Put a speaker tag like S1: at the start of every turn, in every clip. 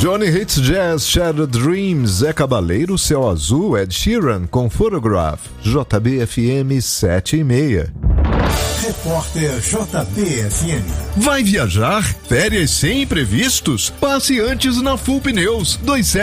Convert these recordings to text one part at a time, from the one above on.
S1: Johnny Hits Jazz, Shattered Dreams, Zé Cabaleiro, Céu Azul, Ed Sheeran com Photograph, JBFM 7:30.
S2: Repórter JBFM.
S1: Vai viajar? Férias sem imprevistos? Passe antes na Full Pneus,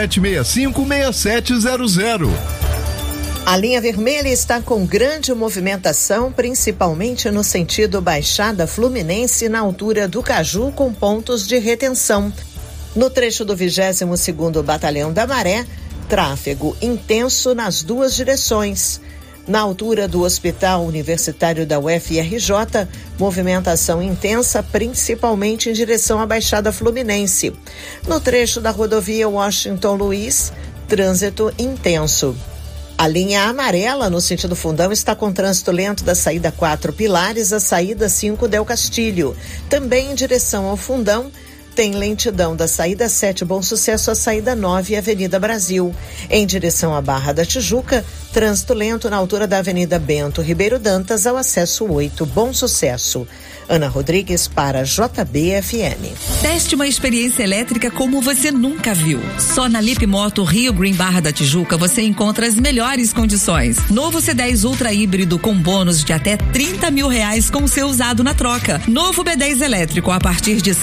S1: 2765-6700.
S3: A linha vermelha está com grande movimentação, principalmente no sentido Baixada Fluminense, na altura do Caju, com pontos de retenção. No trecho do 22º Batalhão da Maré, tráfego intenso nas duas direções. Na altura do Hospital Universitário da UFRJ, movimentação intensa, principalmente em direção à Baixada Fluminense. No trecho da rodovia Washington Luiz, trânsito intenso. A linha amarela, no sentido Fundão, está com trânsito lento da saída 4 Pilares à saída 5 Del Castilho. Também em direção ao Fundão, tem lentidão da saída 7 Bom Sucesso à saída 9 Avenida Brasil. Em direção à Barra da Tijuca, trânsito lento na altura da Avenida Bento Ribeiro Dantas ao acesso 8 Bom Sucesso. Ana Rodrigues para JBFM.
S4: Teste uma experiência elétrica como você nunca viu. Só na Lip Moto Rio Green Barra da Tijuca você encontra as melhores condições. Novo C10 Ultra híbrido com bônus de até R$30 mil com o seu usado na troca. Novo B10 elétrico a partir de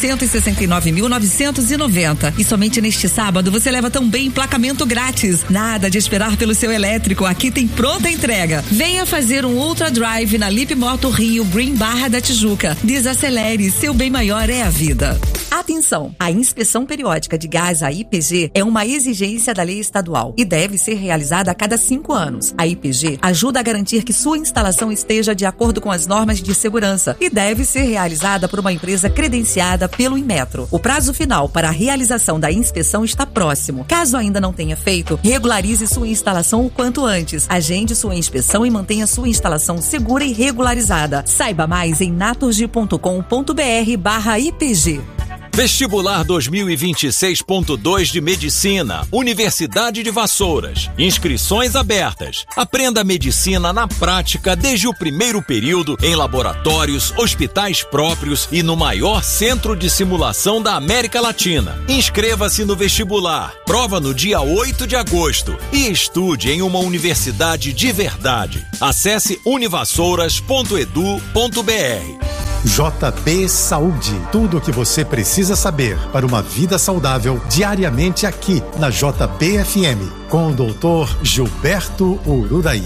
S4: R$169.990. E somente neste sábado você leva também emplacamento grátis. Nada de esperar pelo seu elétrico, aqui tem pronta entrega. Venha fazer um Ultra Drive na Lip Moto Rio Green Barra da Tijuca. Desacelere, seu bem maior é a vida. Atenção! A inspeção periódica de gás, a IPG, é uma exigência da lei estadual e deve ser realizada a cada 5 anos. A IPG ajuda a garantir que sua instalação esteja de acordo com as normas de segurança e deve ser realizada por uma empresa credenciada pelo Inmetro. O prazo final para a realização da inspeção está próximo. Caso ainda não tenha feito, regularize sua instalação o quanto antes. Agende sua inspeção e mantenha sua instalação segura e regularizada. Saiba mais em naturgy.com.br/IPG.
S5: Vestibular 2026.2 de Medicina, Universidade de Vassouras. Inscrições abertas. Aprenda medicina na prática desde o primeiro período em laboratórios, hospitais próprios e no maior centro de simulação da América Latina. Inscreva-se no vestibular. Prova no dia 8 de agosto e estude em uma universidade de verdade. Acesse univassouras.edu.br.
S2: JB Saúde. Tudo o que você precisa saber para uma vida saudável diariamente aqui na JBFM com o Dr. Gilberto Ururaí.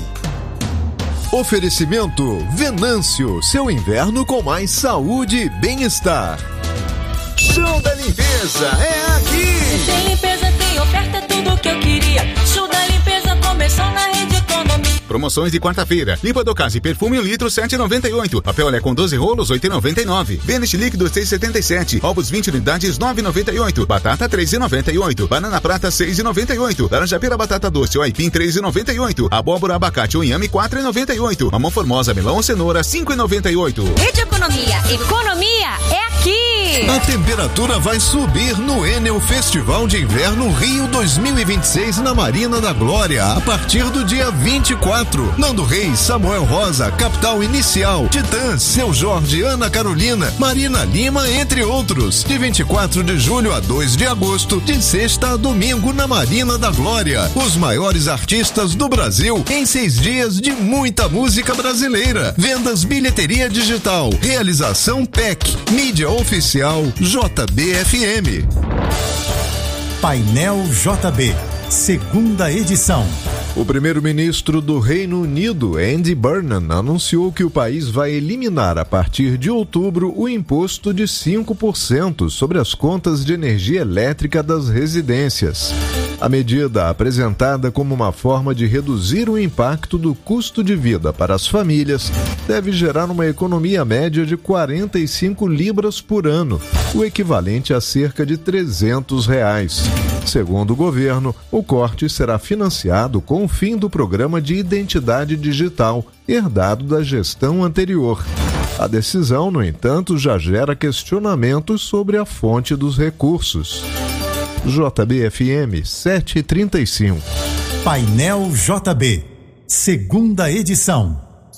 S1: Oferecimento Venâncio, seu inverno com mais saúde e bem-estar. Show da limpeza é aqui.
S6: Tem limpeza, tem oferta, tudo o que eu queria. Show da limpeza começou na Rede Economia.
S7: Promoções de quarta-feira. Limpa do Casa e perfume 1 litro, 7,98. Papel Olé com 12 rolos, 8,99. Benest líquido, 6,77. Ovos 20 unidades, 9,98. Batata, 3,98. Banana prata, 6,98. Laranja pera batata doce ou aipim, 3,98. Abóbora, abacate ou inhame, 4,98. Mamão formosa, melão ou cenoura, 5,98.
S6: Rede Economia. Economia é aqui.
S1: A temperatura vai subir no Enel Festival de Inverno Rio 2026 na Marina da Glória, a partir do dia 24. Nando Reis, Samuel Rosa, Capital Inicial, Titãs, Seu Jorge, Ana Carolina, Marina Lima, entre outros. De 24 de julho a 2 de agosto, de sexta a domingo na Marina da Glória. Os maiores artistas do Brasil em 6 dias de muita música brasileira. Vendas bilheteria digital. Realização PEC. Mídia oficial JBFM.
S2: Painel JB, segunda edição.
S1: O primeiro-ministro do Reino Unido, Andy Burnham, anunciou que o país vai eliminar a partir de outubro o imposto de 5% sobre as contas de energia elétrica das residências. A medida, apresentada como uma forma de reduzir o impacto do custo de vida para as famílias, deve gerar uma economia média de 45 libras por ano, o equivalente a cerca de R$300. Segundo o governo, o corte será financiado com o fim do programa de identidade digital, herdado da gestão anterior. A decisão, no entanto, já gera questionamentos sobre a fonte dos recursos. JBFM 7:35.
S2: Painel JB, segunda edição.